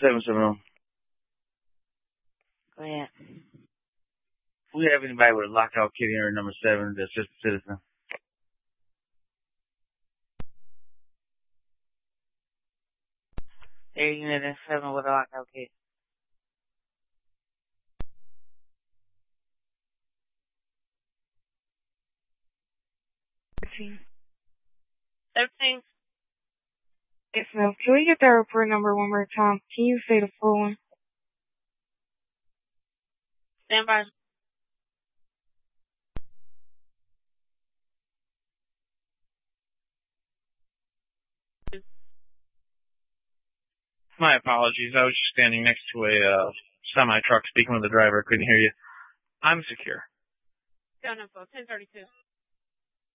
770. Go ahead. We have anybody with a lockout kit here, number 7, that's just a citizen. Air unit and 7 with a lockout kit. $13. 13. Yes, ma'am. Can we get that report number one more time? Can you say the full one? Stand by. My apologies. I was just standing next to a semi-truck speaking with the driver. Couldn't hear you. I'm secure. Down info, 1032.